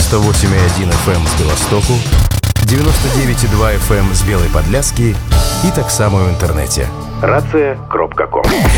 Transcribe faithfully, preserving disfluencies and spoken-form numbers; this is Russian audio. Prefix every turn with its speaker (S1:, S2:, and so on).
S1: девяносто восемь и один эф эм з Белостоку, девяносто девять и два эф эм з Белой Подляски и так само в интернете. рация крапка ком.